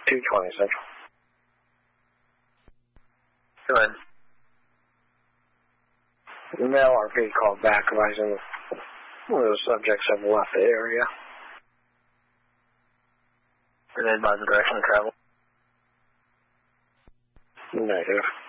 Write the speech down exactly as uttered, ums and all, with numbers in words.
two twenty Central. Go ahead. The male R P called back advising one of the subjects have left the area. Did they advise the direction of travel? Negative.